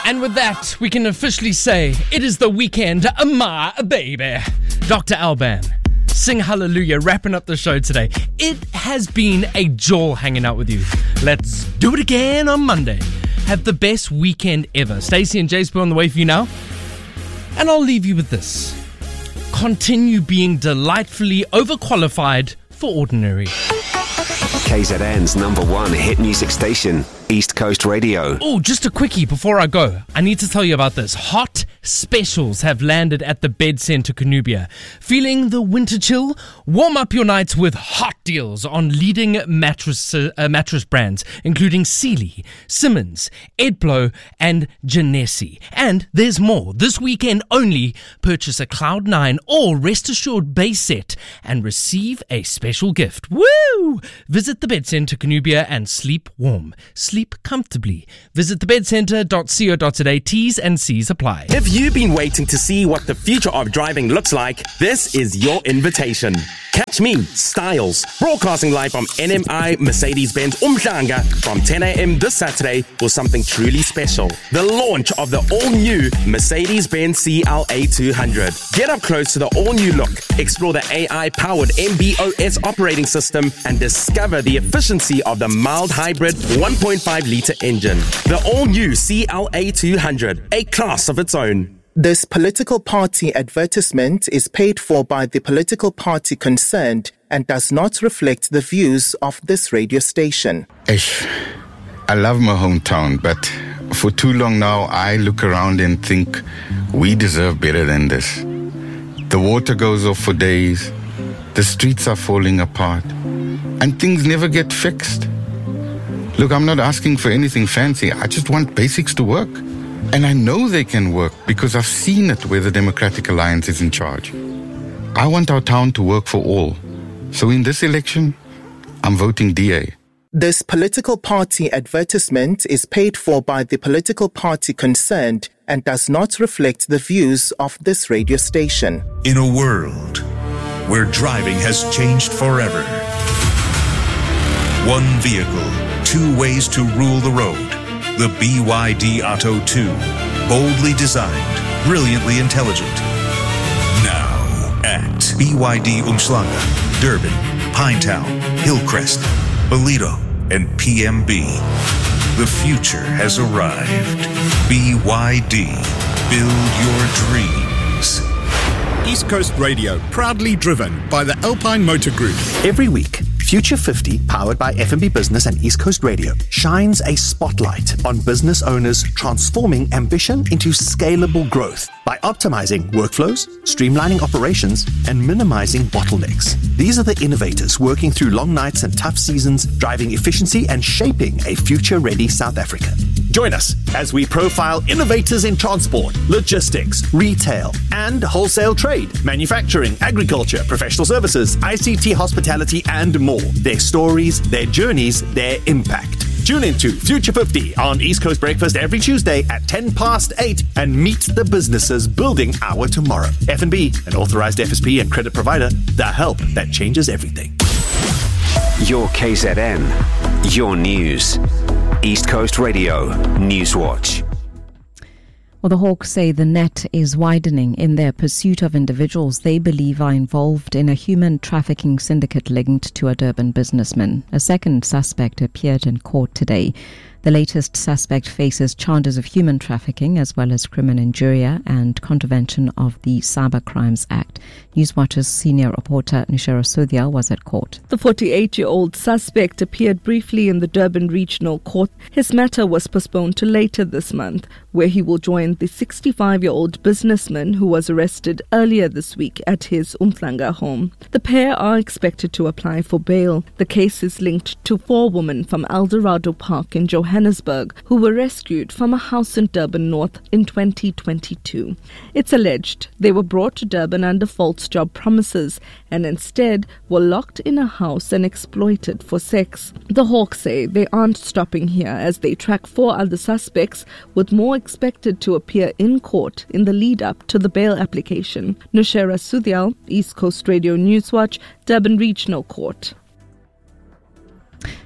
And with that, we can officially say it is the weekend, my baby. Dr. Alban, sing hallelujah, wrapping up the show today. It has been a joy hanging out with you. Let's do it again on Monday. Have the best weekend ever. Stacey and Jace on the way for you now. And I'll leave you with this. Continue being delightfully overqualified for ordinary. KZN's #1 hit music station, East Coast Radio. Oh, just a quickie before I go. I need to tell you about this. Hot specials have landed at the Bed Centre Cunubia. Feeling the winter chill? Warm up your nights with hot deals on leading mattress brands, including Sealy, Simmons, Edblow, and Genesi. And there's more. This weekend only, purchase a Cloud9 or Rest Assured base set and receive a special gift. Woo! Visit the Bed Centre Cunubia and sleep warm. Sleep comfortably. Visit thebedcentre.co.za. T's and C's apply. If you've been waiting to see what the future of driving looks like, this is your invitation. Catch me, Styles, broadcasting live from NMI Mercedes-Benz Umhlanga from 10 a.m. this Saturday for something truly special. The launch of the all-new Mercedes-Benz CLA 200. Get up close to the all-new look, explore the AI-powered MBOS operating system, and discover the efficiency of the mild hybrid 1.5-litre engine. The all-new CLA 200, a class of its own. This political party advertisement is paid for by the political party concerned and does not reflect the views of this radio station. I love my hometown, but for too long now, I look around and think we deserve better than this. The water goes off for days, the streets are falling apart, and things never get fixed. Look, I'm not asking for anything fancy. I just want basics to work. And I know they can work because I've seen it where the Democratic Alliance is in charge. I want our town to work for all. So in this election, I'm voting DA. This political party advertisement is paid for by the political party concerned and does not reflect the views of this radio station. In a world where driving has changed forever, one vehicle, two ways to rule the road. The BYD Atto 2. Boldly designed, brilliantly intelligent. Now at BYD Umhlanga, Durban, Pinetown, Hillcrest, Ballito, and PMB. The future has arrived. BYD. Build your dreams. East Coast Radio, proudly driven by the Alpine Motor Group. Every week, Future 50, powered by FNB Business and East Coast Radio, shines a spotlight on business owners transforming ambition into scalable growth by optimizing workflows, streamlining operations, and minimizing bottlenecks. These are the innovators working through long nights and tough seasons, driving efficiency and shaping a future-ready South Africa. Join us as we profile innovators in transport, logistics, retail, and wholesale trade, manufacturing, agriculture, professional services, ICT, hospitality, and more. Their stories, their journeys, their impact. Tune into Future 50 on East Coast Breakfast every Tuesday at 8:10 and meet the businesses building our tomorrow. F&B, an authorized FSP and credit provider, the help that changes everything. Your KZN, your news. East Coast Radio, Newswatch. Well, the Hawks say the net is widening in their pursuit of individuals they believe are involved in a human trafficking syndicate linked to a Durban businessman. A second suspect appeared in court today. The latest suspect faces charges of human trafficking as well as criminal injuria and contravention of the Cyber Crimes Act. Newswatch's senior reporter Nushera Sudhyal was at court. The 48-year-old suspect appeared briefly in the Durban Regional Court. His matter was postponed to later this month, where he will join the 65-year-old businessman who was arrested earlier this week at his Umhlanga home. The pair are expected to apply for bail. The case is linked to 4 women from Eldorado Park in Johannesburg who were rescued from a house in Durban North in 2022. It's alleged they were brought to Durban under false job promises and instead were locked in a house and exploited for sex. The Hawks say they aren't stopping here as they track 4 other suspects, with more expected to appear in court in the lead-up to the bail application. Nushera Sudhyal, East Coast Radio Newswatch, Durban Regional Court.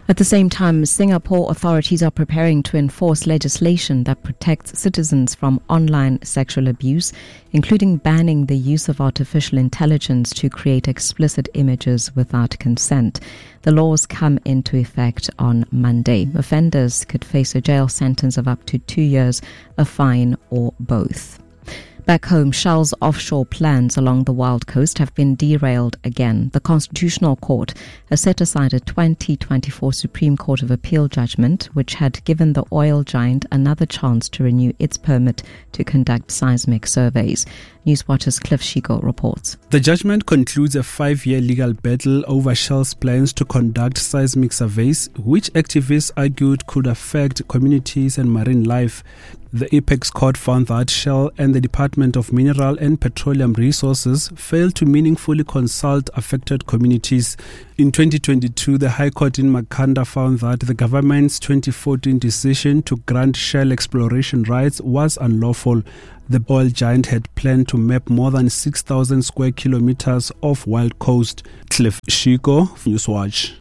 At the same time, Singapore authorities are preparing to enforce legislation that protects citizens from online sexual abuse, including banning the use of artificial intelligence to create explicit images without consent. The laws come into effect on Monday. Offenders could face a jail sentence of up to 2 years, a fine, or both. Back home, Shell's offshore plans along the Wild Coast have been derailed again. The Constitutional Court has set aside a 2024 Supreme Court of Appeal judgment, which had given the oil giant another chance to renew its permit to conduct seismic surveys. Newswatch's Cliff Shigo reports. The judgment concludes a 5-year legal battle over Shell's plans to conduct seismic surveys, which activists argued could affect communities and marine life. The Apex Court found that Shell and the Department of Mineral and Petroleum Resources failed to meaningfully consult affected communities. In 2022, the High Court in Makhanda found that the government's 2014 decision to grant Shell exploration rights was unlawful. The oil giant had planned to map more than 6,000 square kilometers of wild coast. Cliff Shigo, Newswatch.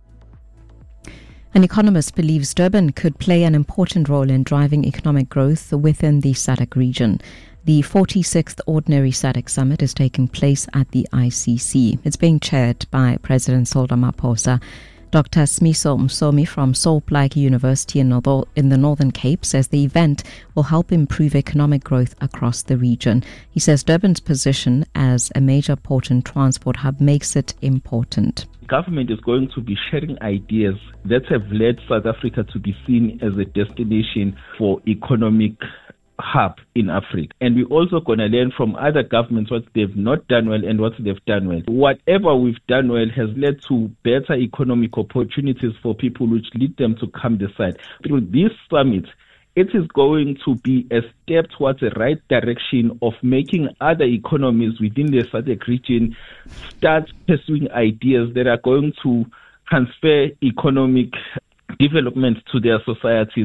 An economist believes Durban could play an important role in driving economic growth within the SADC region. The 46th Ordinary SADC Summit is taking place at the ICC. It's being chaired by President Cyril Ramaphosa. Dr. Smiso Msomi from Sol Plaatje University in the Northern Cape says the event will help improve economic growth across the region. He says Durban's position as a major port and transport hub makes it important. Government is going to be sharing ideas that have led South Africa to be seen as a destination for economic hub in Africa. And we're also going to learn from other governments what they've not done well and what they've done well. Whatever we've done well has led to better economic opportunities for people, which lead them to come this side. But this summit, it is going to be a step towards the right direction of making other economies within the SADC region start pursuing ideas that are going to transfer economic development to their societies.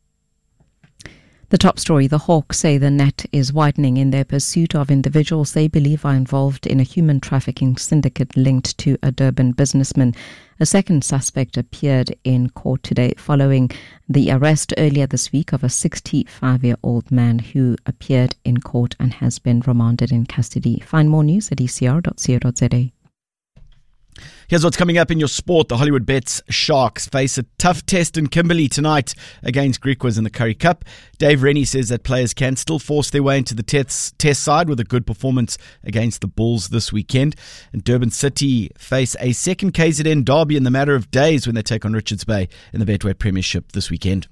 The top story, the Hawks say the net is widening in their pursuit of individuals they believe are involved in a human trafficking syndicate linked to a Durban businessman. A second suspect appeared in court today following the arrest earlier this week of a 65-year-old man who appeared in court and has been remanded in custody. Find more news at ecr.co.za. Here's what's coming up in your sport. The Hollywood Bets Sharks face a tough test in Kimberley tonight against Griquas in the Currie Cup. Dave Rennie says that players can still force their way into the test side with a good performance against the Bulls this weekend. And Durban City face a second KZN derby in the matter of days when they take on Richards Bay in the Betway Premiership this weekend.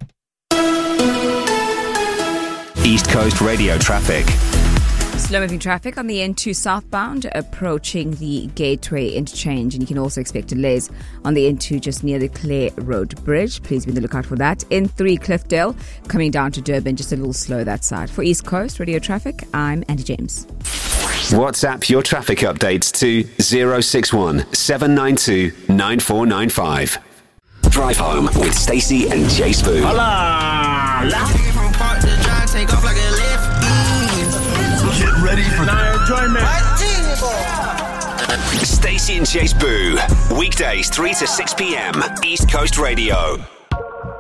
East Coast Radio traffic. Slow-moving traffic on the N2 southbound approaching the Gateway interchange, and you can also expect delays on the N2 just near the Clare Road Bridge. Please be on the lookout for that. N3 Cliffdale coming down to Durban, just a little slow that side. For East Coast Radio Traffic, I'm Andy James. WhatsApp your traffic updates to 061 792 9495. Drive home with Stacey and Jay Spoon. Get ready for enjoyment. Stacey and Chase Boo. Weekdays 3 to 6 p.m. East Coast Radio.